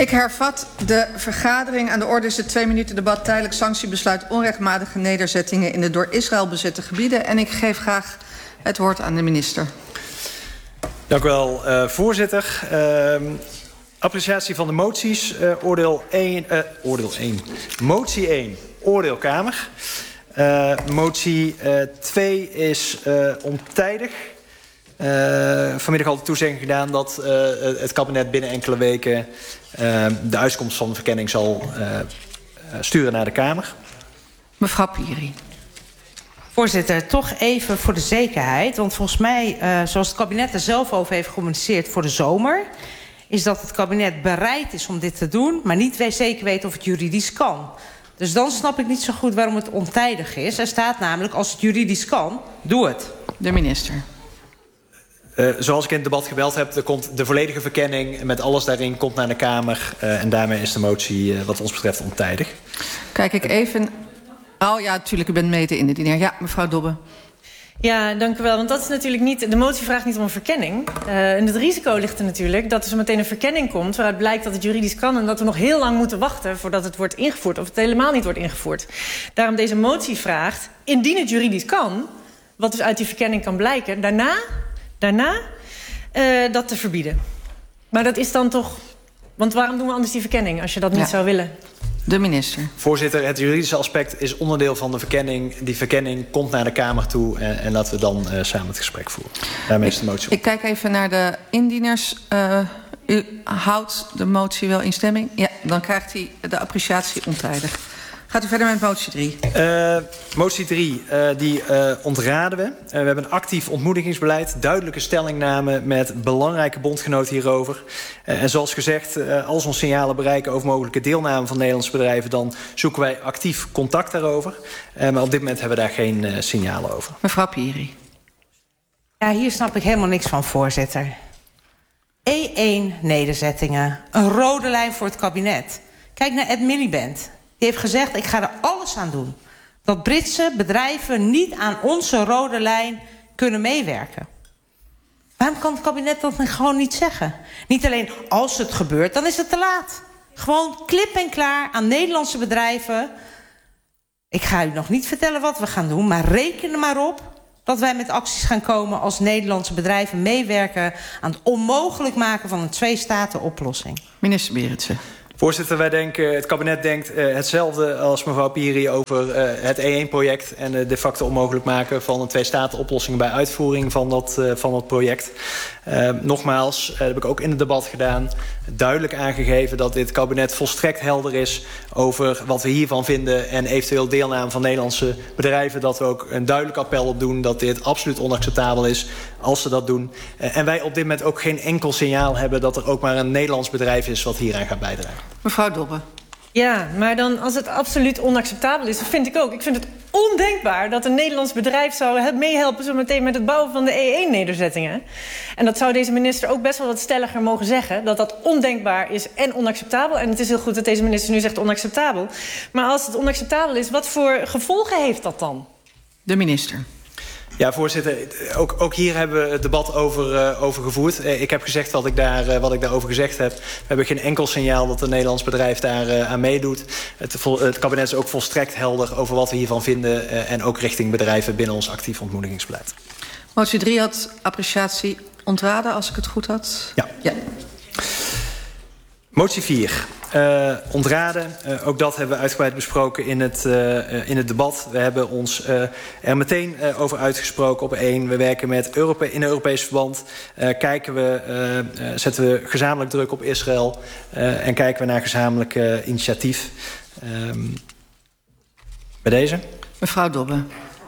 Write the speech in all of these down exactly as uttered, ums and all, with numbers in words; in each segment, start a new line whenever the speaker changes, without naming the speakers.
Ik hervat de vergadering. Aan de orde is het twee minuten debat tijdelijk sanctiebesluit onrechtmatige nederzettingen in de door Israël bezette gebieden. En ik geef graag het woord aan de minister.
Dank u wel, uh, voorzitter. Uh, appreciatie van de moties. Uh, oordeel één. Uh, oordeel één. Motie één. Oordeel Kamer. Uh, motie uh, twee is uh, ontijdig. Uh, vanmiddag al de toezegging gedaan dat uh, het kabinet binnen enkele weken uh, de uitkomst van de verkenning zal uh, sturen naar de Kamer.
Mevrouw Piri.
Voorzitter, toch even voor de zekerheid. Want volgens mij, uh, zoals het kabinet er zelf over heeft gecommuniceerd voor de zomer, is dat het kabinet bereid is om dit te doen, maar niet zeker weet of het juridisch kan. Dus dan snap ik niet zo goed waarom het ontijdig is. Er staat namelijk, als het juridisch kan, doe het.
De minister.
Uh, zoals ik in het debat gebeld heb, er komt de volledige verkenning met alles daarin komt naar de Kamer. Uh, en daarmee is de motie uh, wat ons betreft ontijdig.
Kijk ik even. Oh ja, natuurlijk, u bent mede in de dienaar. Ja, mevrouw Dobbe.
Ja, dank u wel. Want dat is natuurlijk niet. De motie vraagt niet om een verkenning. Uh, en het risico ligt er natuurlijk dat er zo meteen een verkenning komt waaruit blijkt dat het juridisch kan en dat we nog heel lang moeten wachten voordat het wordt ingevoerd of het helemaal niet wordt ingevoerd. Daarom deze motie vraagt, indien het juridisch kan, wat dus uit die verkenning kan blijken, daarna, daarna uh, dat te verbieden. Maar dat is dan toch. Want waarom doen we anders die verkenning als je dat niet ja. zou willen?
De minister.
Voorzitter, het juridische aspect is onderdeel van de verkenning. Die verkenning komt naar de Kamer toe en, en laten we dan uh, samen het gesprek voeren. Daarmee is de motie op.
Ik kijk even naar de indieners. Uh, u houdt de motie wel in stemming? Ja, dan krijgt hij de appreciatie ontijdig. Gaat u verder met motie drie?
Uh, motie drie, uh, die uh, ontraden we. Uh, we hebben een actief ontmoedigingsbeleid. Duidelijke stellingname met belangrijke bondgenoten hierover. Uh, en zoals gezegd, uh, als ons signalen bereiken over mogelijke deelname van Nederlandse bedrijven, dan zoeken wij actief contact daarover. Uh, maar op dit moment hebben we daar geen uh, signalen over.
Mevrouw Piri.
Ja, hier snap ik helemaal niks van, voorzitter. E één nederzettingen. Een rode lijn voor het kabinet. Kijk naar Ed Miliband. Die heeft gezegd, ik ga er alles aan doen dat Britse bedrijven niet aan onze rode lijn kunnen meewerken. Waarom kan het kabinet dat gewoon niet zeggen? Niet alleen als het gebeurt, dan is het te laat. Gewoon klip en klaar aan Nederlandse bedrijven. Ik ga u nog niet vertellen wat we gaan doen, maar reken er maar op dat wij met acties gaan komen als Nederlandse bedrijven meewerken aan het onmogelijk maken van een twee-staten-oplossing.
Minister Berendsen.
Voorzitter, wij denken, het kabinet denkt uh, hetzelfde als mevrouw Piri over uh, het E één project en uh, de facto onmogelijk maken van een twee-staten-oplossing bij uitvoering van dat, uh, van dat project. Uh, nogmaals, uh, dat heb ik ook in het debat gedaan, duidelijk aangegeven dat dit kabinet volstrekt helder is over wat we hiervan vinden en eventueel deelname van Nederlandse bedrijven. Dat we ook een duidelijk appel op doen dat dit absoluut onacceptabel is als ze dat doen. Uh, en wij op dit moment ook geen enkel signaal hebben dat er ook maar een Nederlands bedrijf is wat hieraan gaat bijdragen.
Mevrouw Dobbe.
Ja, maar dan als het absoluut onacceptabel is, dat vind ik ook. Ik vind het ondenkbaar dat een Nederlands bedrijf zou meehelpen zo meteen met het bouwen van de E één nederzettingen. En dat zou deze minister ook best wel wat stelliger mogen zeggen, dat dat ondenkbaar is en onacceptabel. En het is heel goed dat deze minister nu zegt onacceptabel. Maar als het onacceptabel is, wat voor gevolgen heeft dat dan?
De minister.
Ja, voorzitter, ook, ook hier hebben we het debat over, uh, over gevoerd. Uh, ik heb gezegd wat ik, daar, uh, wat ik daarover gezegd heb. We hebben geen enkel signaal dat een Nederlands bedrijf daar uh, aan meedoet. Het, het kabinet is ook volstrekt helder over wat we hiervan vinden. Uh, en ook richting bedrijven binnen ons actief ontmoedigingsbeleid.
Motie drie had appreciatie ontraden, als ik het goed had.
Ja.
ja.
Motie vier. Uh, ontraden, uh, ook dat hebben we uitgebreid besproken in het, uh, in het debat. We hebben ons uh, er meteen uh, over uitgesproken op één. We werken met Europe in Europees verband. Uh, kijken we, uh, uh, zetten we gezamenlijk druk op Israël. Uh, en kijken we naar gezamenlijk uh, initiatief. Um, bij deze.
Mevrouw Dobbe.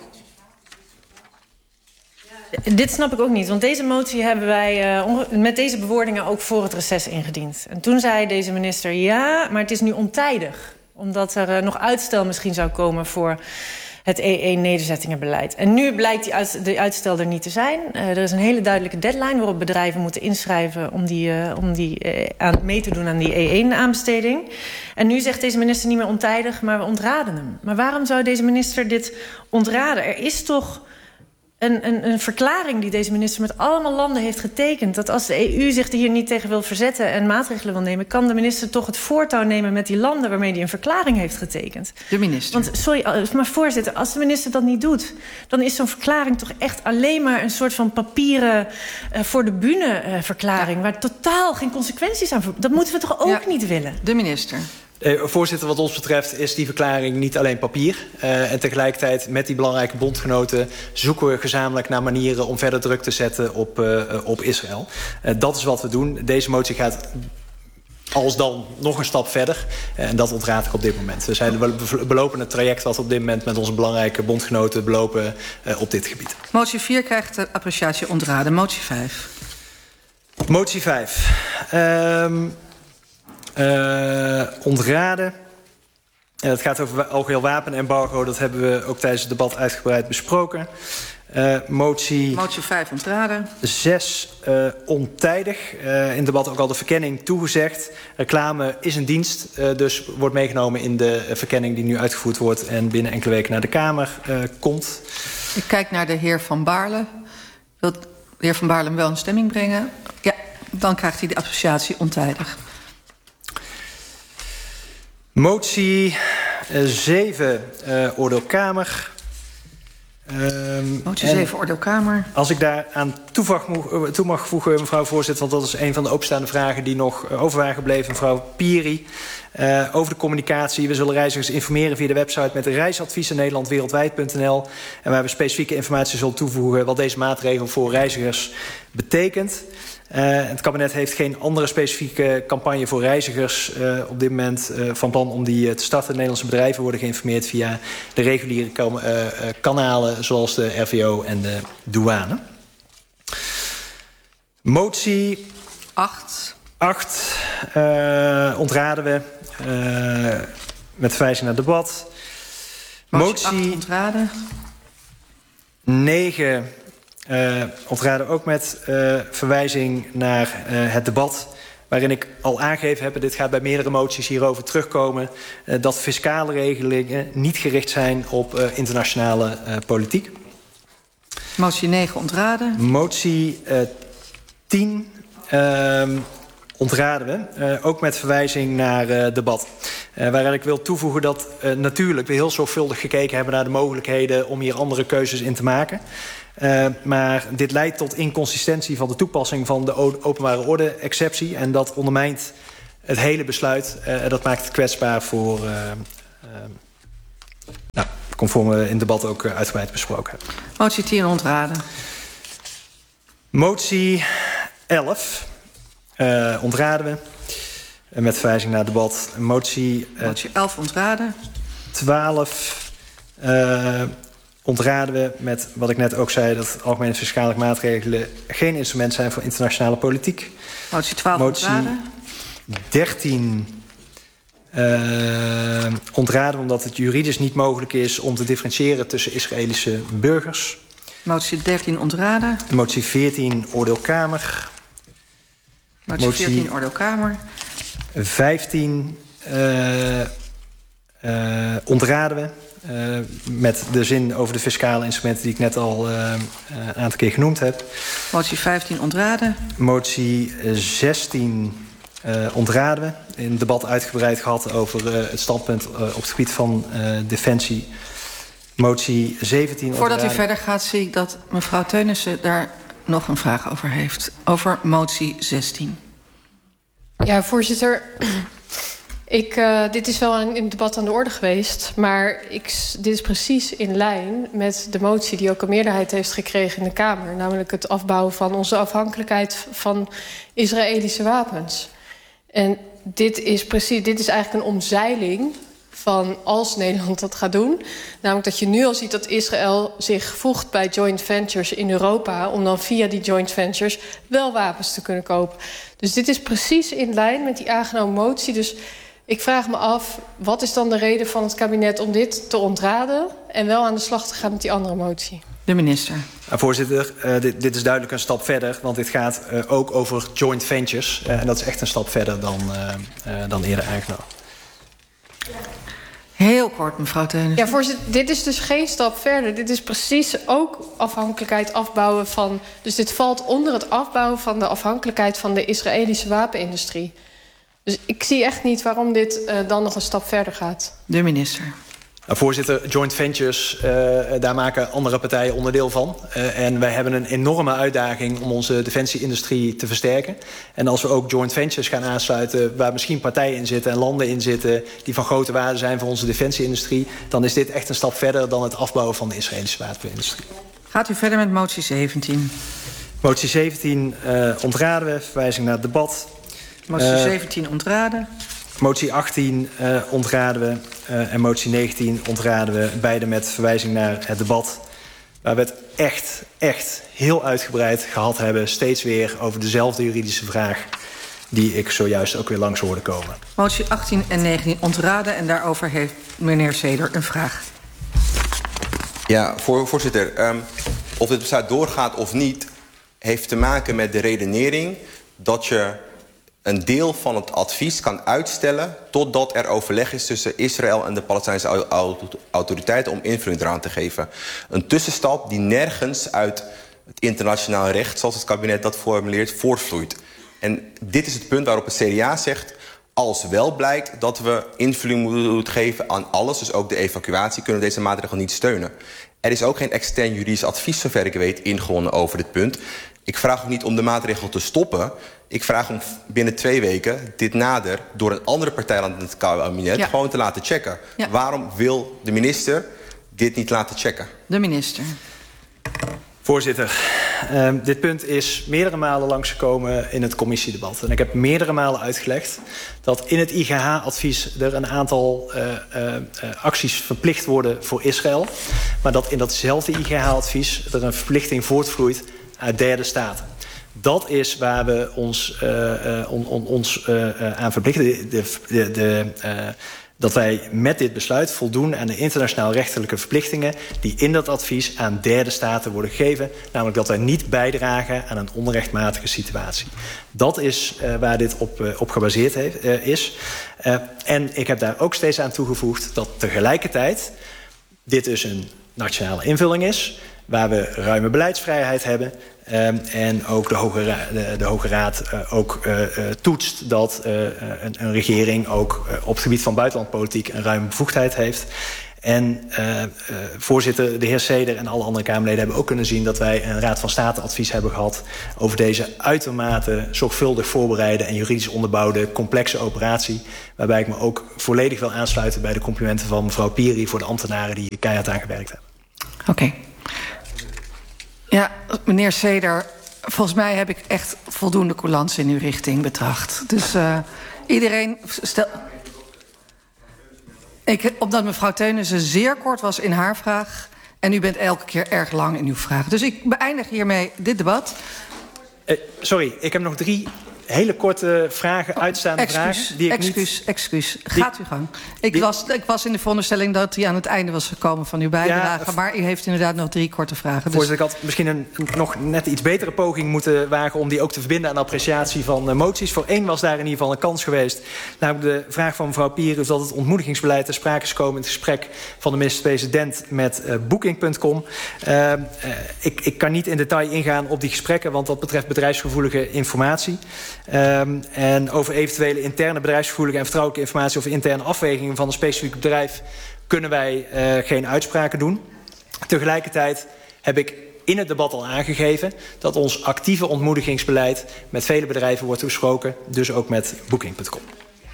Dit snap ik ook niet, want deze motie hebben wij uh, met deze bewoordingen ook voor het reces ingediend. En toen zei deze minister, ja, maar het is nu ontijdig. Omdat er uh, nog uitstel misschien zou komen voor het E één nederzettingenbeleid. En nu blijkt die uit, de uitstel er niet te zijn. Uh, er is een hele duidelijke deadline waarop bedrijven moeten inschrijven om, die, uh, om die, uh, aan, mee te doen aan die E één aanbesteding. En nu zegt deze minister niet meer ontijdig, maar we ontraden hem. Maar waarom zou deze minister dit ontraden? Er is toch Een, een, een verklaring die deze minister met allemaal landen heeft getekend. Dat als de E U zich er hier niet tegen wil verzetten en maatregelen wil nemen, kan de minister toch het voortouw nemen met die landen waarmee hij een verklaring heeft getekend.
De minister.
Want, sorry, maar voorzitter, als de minister dat niet doet, dan is zo'n verklaring toch echt alleen maar een soort van papieren uh, voor de bühne uh, verklaring, ja. waar totaal geen consequenties aan. Dat moeten we toch ook ja. niet willen?
De minister.
Eh, voorzitter, wat ons betreft is die verklaring niet alleen papier. Uh, en tegelijkertijd met die belangrijke bondgenoten zoeken we gezamenlijk naar manieren om verder druk te zetten op, uh, op Israël. Uh, dat is wat we doen. Deze motie gaat als dan nog een stap verder. Uh, en dat ontraad ik op dit moment. We zijn we belopen het traject wat we op dit moment met onze belangrijke bondgenoten belopen uh, op dit gebied.
Motie vier krijgt de appreciatie ontraden. Motie vijf.
Motie vijf. Um, Uh, ontraden. Uh, het gaat over algeheel wapenembargo. Dat hebben we ook tijdens het debat uitgebreid besproken. Uh, motie...
Motie vijf ontraden.
zes uh, ontijdig. Uh, in het debat ook al de verkenning toegezegd. Reclame is een dienst. Uh, dus wordt meegenomen in de uh, verkenning die nu uitgevoerd wordt en binnen enkele weken naar de Kamer uh, komt.
Ik kijk naar de heer Van Baarle. Wil de heer Van Baarle hem wel in stemming brengen? Ja, dan krijgt hij de associatie ontijdig.
Motie uh, zeven, uh, oordeelkamer. Um,
Motie zeven, oordeelkamer.
Als ik daar aan toe mag voegen, mevrouw voorzitter, want dat is een van de openstaande vragen die nog over waren gebleven, mevrouw Piri. Uh, over de communicatie. We zullen reizigers informeren via de website met de reisadviezen nederland wereldwijd punt n l. En waar we specifieke informatie zullen toevoegen wat deze maatregel voor reizigers betekent. Uh, het kabinet heeft geen andere specifieke campagne voor reizigers uh, op dit moment uh, van plan om die uh, te starten. Nederlandse bedrijven worden geïnformeerd via de reguliere uh, uh, kanalen zoals de R V O en de douane. Motie
acht.
acht uh, ontraden we uh, met verwijzing naar het debat.
Motie, Motie acht ontraden.
negen uh, ontraden ook met uh, verwijzing naar uh, het debat, waarin ik al aangegeven heb, en dit gaat bij meerdere moties hierover terugkomen, uh, dat fiscale regelingen niet gericht zijn op uh, internationale uh, politiek.
Motie negen ontraden.
Motie uh, tien uh, ontraden we, uh, ook met verwijzing naar uh, debat. Uh, waarin ik wil toevoegen dat uh, natuurlijk we heel zorgvuldig gekeken hebben naar de mogelijkheden om hier andere keuzes in te maken. Uh, maar dit leidt tot inconsistentie van de toepassing van de openbare orde-exceptie. En dat ondermijnt het hele besluit. Uh, en dat maakt het kwetsbaar voor, uh, uh, nou, conform we in het debat ook uh, uitgebreid besproken hebben.
Motie tien ontraden.
Motie elf uh, ontraden we. Uh, met verwijzing naar het debat. Motie, uh,
Motie elf ontraden.
twaalf uh, ontraden we met wat ik net ook zei, dat algemene fiscale maatregelen geen instrument zijn voor internationale politiek.
Motie twaalf
Motie
ontraden.
dertien uh, ontraden we omdat het juridisch niet mogelijk is om te differentiëren tussen Israëlische burgers.
Motie dertien ontraden.
Motie veertien oordeelkamer.
Motie, Motie veertien oordeelkamer.
vijftien uh, uh, ontraden we. Uh, met de zin over de fiscale instrumenten die ik net al uh, uh, een aantal keer genoemd heb.
Motie vijftien ontraden.
Motie zestien uh, ontraden we. In het debat uitgebreid gehad over uh, het standpunt uh, op het gebied van uh, defensie. Motie zeventien
Voordat
ontraden.
u verder gaat, zie ik dat mevrouw Teunissen daar nog een vraag over heeft. Over motie zestien.
Ja, voorzitter. Ik, uh, dit is wel in het debat aan de orde geweest, maar ik, dit is precies in lijn met de motie die ook een meerderheid heeft gekregen in de Kamer. Namelijk het afbouwen van onze afhankelijkheid van Israëlische wapens. En dit is, precies, dit is eigenlijk een omzeiling van als Nederland dat gaat doen. Namelijk dat je nu al ziet dat Israël zich voegt bij joint ventures in Europa, om dan via die joint ventures wel wapens te kunnen kopen. Dus dit is precies in lijn met die aangenomen motie. Dus ik vraag me af, wat is dan de reden van het kabinet om dit te ontraden en wel aan de slag te gaan met die andere motie?
De minister.
Uh, voorzitter, uh, dit, dit is duidelijk een stap verder, want dit gaat uh, ook over joint ventures. Uh, en dat is echt een stap verder dan, uh, uh, dan eerder aangenomen.
Heel kort, mevrouw Teunissen.
Ja, voorzitter, dit is dus geen stap verder. Dit is precies ook afhankelijkheid afbouwen van... Dus dit valt onder het afbouwen van de afhankelijkheid van de Israëlische wapenindustrie. Dus ik zie echt niet waarom dit uh, dan nog een stap verder gaat.
De minister.
Nou, voorzitter, joint ventures, uh, daar maken andere partijen onderdeel van. Uh, en wij hebben een enorme uitdaging om onze defensieindustrie te versterken. En als we ook joint ventures gaan aansluiten... waar misschien partijen in zitten en landen in zitten... die van grote waarde zijn voor onze defensieindustrie... dan is dit echt een stap verder dan het afbouwen van de Israëlische wapenindustrie.
Gaat u verder met motie zeventien?
Motie zeventien uh, ontraden we, verwijzing naar het debat.
Motie
uh,
zeventien ontraden.
Motie achttien uh, ontraden we uh, en motie negentien ontraden we. Beide met verwijzing naar het debat. Waar we het echt, echt heel uitgebreid gehad hebben. Steeds weer over dezelfde juridische vraag. Die ik zojuist ook weer langs hoorde komen.
Motie achttien en negentien ontraden. En daarover heeft meneer Seder een vraag.
Ja, voor, voorzitter. Um, of dit besluit doorgaat of niet... heeft te maken met de redenering dat je... een deel van het advies kan uitstellen... totdat er overleg is tussen Israël en de Palestijnse autoriteiten... om invulling eraan te geven. Een tussenstap die nergens uit het internationaal recht... zoals het kabinet dat formuleert, voortvloeit. En dit is het punt waarop het C D A zegt... als wel blijkt dat we invulling moeten geven aan alles... dus ook de evacuatie, kunnen we deze maatregel niet steunen. Er is ook geen extern juridisch advies, zover ik weet, ingewonnen over dit punt. Ik vraag ook niet om de maatregel te stoppen... Ik vraag om binnen twee weken dit nader... door een andere partij aan het kabinet ja. gewoon te laten checken. Ja. Waarom wil de minister dit niet laten checken?
De minister.
Voorzitter, uh, dit punt is meerdere malen langsgekomen in het commissiedebat. En ik heb meerdere malen uitgelegd dat in het I G H-advies... er een aantal uh, uh, acties verplicht worden voor Israël. Maar dat in datzelfde I G H-advies er een verplichting voortvloeit uit derde staten. Dat is waar we ons, uh, uh, on, on, ons uh, aan verplichten. De, de, de, uh, dat wij met dit besluit voldoen aan de internationaal rechtelijke verplichtingen... die in dat advies aan derde staten worden gegeven. Namelijk dat wij niet bijdragen aan een onrechtmatige situatie. Dat is uh, waar dit op, uh, op gebaseerd heeft, uh, is. Uh, en ik heb daar ook steeds aan toegevoegd dat tegelijkertijd... dit dus een nationale invulling is... waar we ruime beleidsvrijheid hebben... Um, en ook de Hoge Raad, de, de Hoge Raad uh, ook uh, uh, toetst dat uh, een, een regering ook uh, op het gebied van buitenlandpolitiek een ruime bevoegdheid heeft. En uh, uh, voorzitter, de heer Seder en alle andere Kamerleden hebben ook kunnen zien dat wij een Raad van State advies hebben gehad over deze uitermate zorgvuldig voorbereide en juridisch onderbouwde complexe operatie. Waarbij ik me ook volledig wil aansluiten bij de complimenten van mevrouw Piri voor de ambtenaren die hier keihard aan gewerkt hebben.
Oké. Okay. Ja, meneer Seder, volgens mij heb ik echt voldoende coulance in uw richting betracht. Dus uh, iedereen... Stel... Ik, omdat mevrouw Teunissen zeer kort was in haar vraag... en u bent elke keer erg lang in uw vraag. Dus ik beëindig hiermee dit debat.
Uh, sorry, ik heb nog drie... hele korte vragen, uitstaande
excuus,
vragen. Die ik
excuus,
niet...
excuus. Gaat die... uw gang. Ik, die... was, ik was in de veronderstelling dat u aan het einde was gekomen van uw bijdrage. Ja, maar u heeft inderdaad nog drie korte vragen. Dus...
Voorzitter, ik had misschien een nog net iets betere poging moeten wagen... om die ook te verbinden aan de appreciatie van uh, moties. Voor één was daar in ieder geval een kans geweest. Namelijk de vraag van mevrouw Pier... is dat het ontmoedigingsbeleid ter sprake is gekomen... in het gesprek van de minister-president met uh, Booking punt com. Uh, uh, ik, ik kan niet in detail ingaan op die gesprekken... want dat betreft bedrijfsgevoelige informatie... Um, en over eventuele interne bedrijfsgevoelige en vertrouwelijke informatie... over interne afwegingen van een specifiek bedrijf... kunnen wij uh, geen uitspraken doen. Tegelijkertijd heb ik in het debat al aangegeven... dat ons actieve ontmoedigingsbeleid met vele bedrijven wordt besproken. Dus ook met Booking punt com.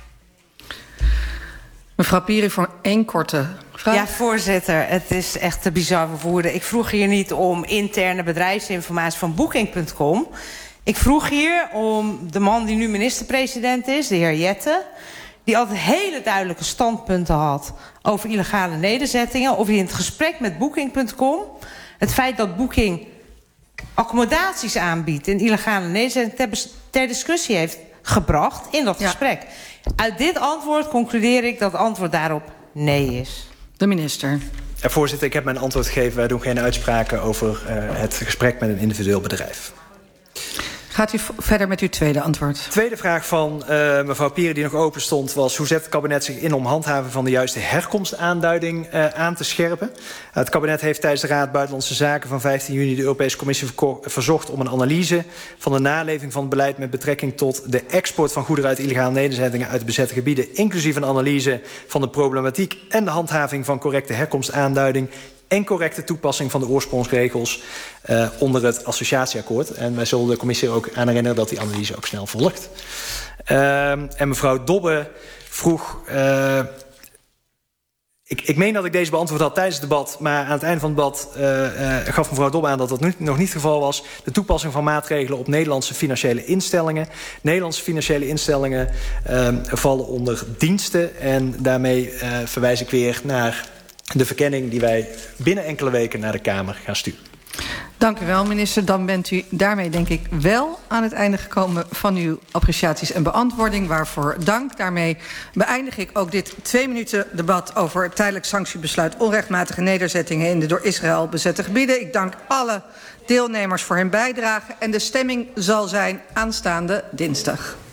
Mevrouw Piri, voor één korte vraag.
Ja, voorzitter, het is echt te bizar voor woorden. Ik vroeg hier niet om interne bedrijfsinformatie van Booking punt com... Ik vroeg hier om de man die nu minister-president is, de heer Jette... die altijd hele duidelijke standpunten had over illegale nederzettingen... of hij in het gesprek met Booking punt com... het feit dat Booking accommodaties aanbiedt... in illegale nederzettingen ter, ter discussie heeft gebracht in dat ja. gesprek. Uit dit antwoord concludeer ik dat het antwoord daarop nee is.
De minister.
Ja, voorzitter, ik heb mijn antwoord gegeven. Wij doen geen uitspraken over uh, het gesprek met een individueel bedrijf.
Gaat u verder met uw tweede antwoord?
De tweede vraag van uh, mevrouw Pieren die nog open stond was: hoe zet het kabinet zich in om handhaven van de juiste herkomstaanduiding uh, aan te scherpen? Uh, het kabinet heeft tijdens de Raad Buitenlandse Zaken van vijftien juni de Europese Commissie verzocht om een analyse van de naleving van het beleid met betrekking tot de export van goederen uit illegale nederzettingen uit de bezette gebieden, inclusief een analyse van de problematiek en de handhaving van correcte herkomstaanduiding en correcte toepassing van de oorsprongsregels uh, onder het associatieakkoord. En wij zullen de commissie er ook aan herinneren dat die analyse ook snel volgt. Uh, en mevrouw Dobbe vroeg... Uh, ik, ik meen dat ik deze beantwoord had tijdens het debat, maar aan het einde van het debat uh, uh, gaf mevrouw Dobbe aan dat dat nu, nog niet het geval was. De toepassing van maatregelen op Nederlandse financiële instellingen. Nederlandse financiële instellingen uh, vallen onder diensten en daarmee uh, verwijs ik weer naar de verkenning die wij binnen enkele weken naar de Kamer gaan sturen.
Dank u wel, minister. Dan bent u daarmee, denk ik, wel aan het einde gekomen van uw appreciaties en beantwoording. Waarvoor dank. Daarmee beëindig ik ook dit twee minuten debat over het tijdelijk sanctiebesluit onrechtmatige nederzettingen in de door Israël bezette gebieden. Ik dank alle deelnemers voor hun bijdrage en de stemming zal zijn aanstaande dinsdag.